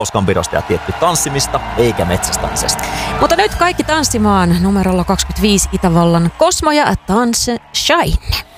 hauskanpidosta ja tietty tanssimista, eikä metsästämisestä. Mutta nyt kaikki tanssimaan numerolla 25 Itävallan Cosmo ja Dance Shine.